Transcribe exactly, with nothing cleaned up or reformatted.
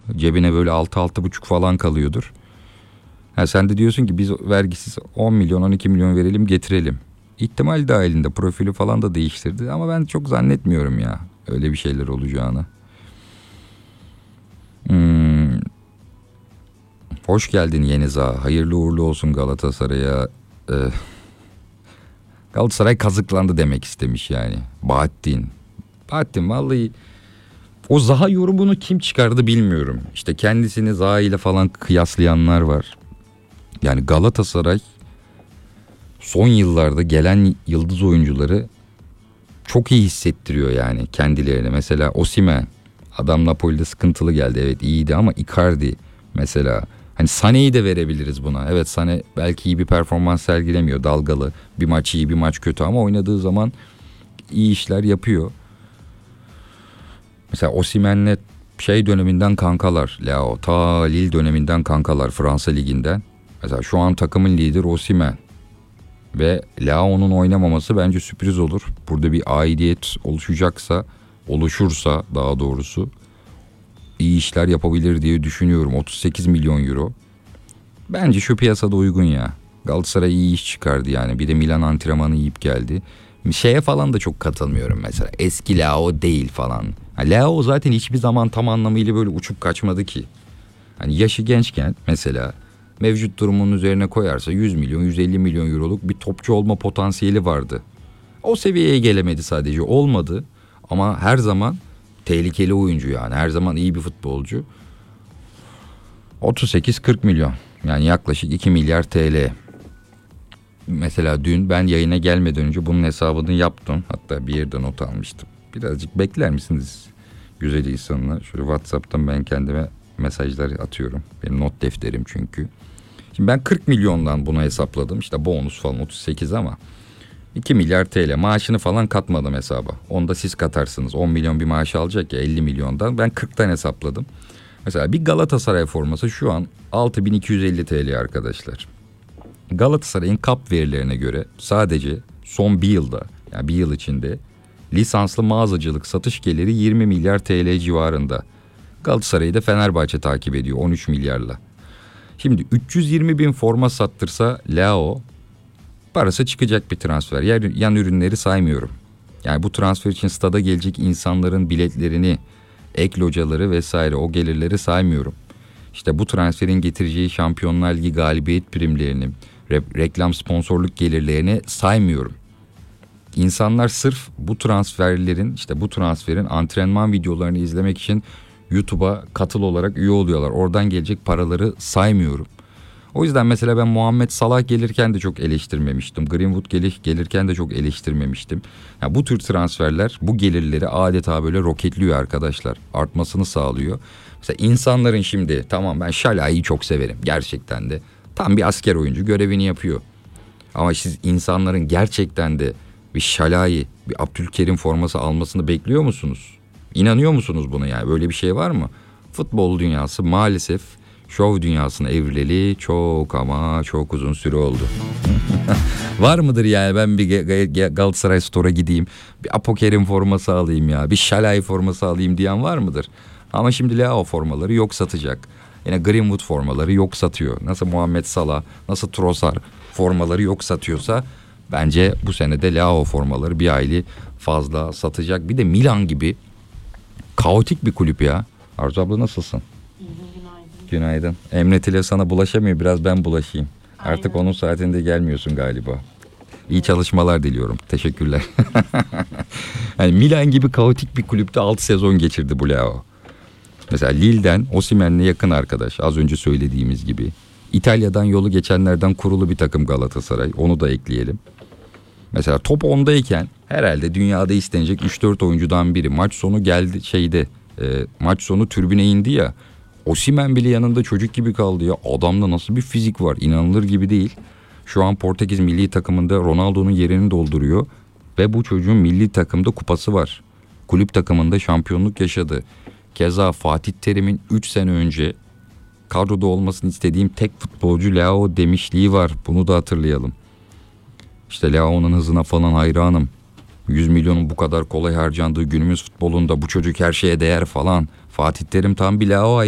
Cebine böyle altı altı buçuk falan kalıyordur. Ha, sen de diyorsun ki biz vergisiz on milyon on iki milyon verelim getirelim. İhtimal dahilinde profili falan da değiştirdi ama ben çok zannetmiyorum ya öyle bir şeyler olacağını. Hmm. Hoş geldin Yeniza. Hayırlı uğurlu olsun Galatasaray'a. Ee, Galatasaray kazıklandı demek istemiş yani. Bahattin. Bahattin vallahi o Zaha yorumunu kim çıkardı bilmiyorum. İşte kendisini Zaha ile falan kıyaslayanlar var. Yani Galatasaray son yıllarda gelen yıldız oyuncuları çok iyi hissettiriyor yani kendilerine. Mesela Osimhen, adam Napoli'de sıkıntılı geldi, evet iyiydi ama Icardi mesela, hani Sané'yi de verebiliriz buna. Evet, Sané belki iyi bir performans sergilemiyor, dalgalı, bir maç iyi bir maç kötü ama oynadığı zaman iyi işler yapıyor. Mesela Osimhen'le şey döneminden kankalar, Leo ta Lille döneminden kankalar, Fransa liginden. Mesela şu an takımın lideri Osimhen. Ve Leao'nun oynamaması bence sürpriz olur. Burada bir aidiyet oluşacaksa, oluşursa daha doğrusu iyi işler yapabilir diye düşünüyorum. otuz sekiz milyon euro. Bence şu piyasada uygun ya. Galatasaray iyi iş çıkardı yani. Bir de Milan antrenmanı yiyip geldi. Şeye falan da çok katılmıyorum mesela. Eski Leao değil falan. Ha, Leao zaten hiçbir zaman tam anlamıyla böyle uçup kaçmadı ki. Hani yaşı gençken mesela mevcut durumunun üzerine koyarsa yüz milyon yüz elli milyon euroluk bir topçu olma potansiyeli vardı. O seviyeye gelemedi sadece, olmadı ama her zaman tehlikeli oyuncu yani, her zaman iyi bir futbolcu. otuz sekiz kırk milyon yani yaklaşık iki milyar T L. Mesela dün ben yayına gelmeden önce bunun hesabını yaptım, hatta bir yerde not almıştım. Birazcık bekler misiniz güzel insanlar? Şöyle WhatsApp'tan ben kendime mesajlar atıyorum, benim not defterim çünkü. Şimdi ben kırk milyondan bunu hesapladım. İşte bonus falan otuz sekiz ama iki milyar T L maaşını falan katmadım hesaba. Onu da siz katarsınız. on milyon bir maaş alacak ya, elli milyondan. Ben kırktan hesapladım. Mesela bir Galatasaray forması şu an altı bin iki yüz elli T L arkadaşlar. Galatasaray'ın kap verilerine göre sadece son bir yılda, yani bir yıl içinde lisanslı mağazacılık satış geliri yirmi milyar T L civarında. Galatasaray'ı da Fenerbahçe takip ediyor on üç milyarla. Şimdi üç yüz yirmi bin forma sattırsa Leao, parası çıkacak bir transfer. Yan, yan ürünleri saymıyorum. Yani bu transfer için stada gelecek insanların biletlerini, ek locaları vesaire, o gelirleri saymıyorum. İşte bu transferin getireceği Şampiyonlar Ligi galibiyet primlerini, re- reklam sponsorluk gelirlerini saymıyorum. İnsanlar sırf bu transferlerin, işte bu transferin antrenman videolarını izlemek için YouTube'a katıl olarak üye oluyorlar. Oradan gelecek paraları saymıyorum. O yüzden mesela ben Muhammed Salah gelirken de çok eleştirmemiştim. Greenwood gelir, gelirken de çok eleştirmemiştim. Yani bu tür transferler bu gelirleri adeta böyle roketliyor arkadaşlar. Artmasını sağlıyor. Mesela insanların şimdi, tamam ben Şalai'yi çok severim gerçekten de. Tam bir asker oyuncu, görevini yapıyor. Ama siz insanların gerçekten de bir Şalai, bir Abdülkerim forması almasını bekliyor musunuz? İnanıyor musunuz buna yani? Böyle bir şey var mı? Futbol dünyası maalesef şov dünyasına evrileli çok ama çok uzun süre oldu. Var mıdır yani, ben bir Galatasaray Store'a gideyim, bir Apokerim forması alayım ya, bir Şalai forması alayım diyen var mıdır? Ama şimdi Leao formaları yok satacak. Yine Greenwood formaları yok satıyor. Nasıl Muhammed Salah, nasıl Trossard formaları yok satıyorsa bence bu sene de Leao formaları bir hayli fazla satacak. Bir de Milan gibi kaotik bir kulüp ya. Arzu abla nasılsın? Günaydın. Günaydın. Emret ile sana bulaşamıyor, biraz ben bulaşayım. Aynen. Artık onun saatinde gelmiyorsun galiba. İyi çalışmalar diliyorum. Teşekkürler. Yani Milan gibi kaotik bir kulüpte altı sezon geçirdi bu Leao. Mesela Lille'den Osimhen'le yakın arkadaş, az önce söylediğimiz gibi. İtalya'dan yolu geçenlerden kurulu bir takım Galatasaray. Onu da ekleyelim. Mesela top ondayken herhalde dünyada istenecek üç dört oyuncudan biri. Maç sonu geldi şeyde, e, maç sonu tribüne indi ya. Osimhen bile yanında çocuk gibi kaldı ya. Adamda nasıl bir fizik var, inanılır gibi değil. Şu an Portekiz milli takımında Ronaldo'nun yerini dolduruyor. Ve bu çocuğun milli takımda kupası var. Kulüp takımında şampiyonluk yaşadı. Keza Fatih Terim'in üç sene önce kadroda olmasını istediğim tek futbolcu Leao demişliği var. Bunu da hatırlayalım. İşte Leao'nun hızına falan hayranım. yüz milyonun bu kadar kolay harcandığı günümüz futbolunda bu çocuk her şeye değer falan. Fatih Terim tam bir Leao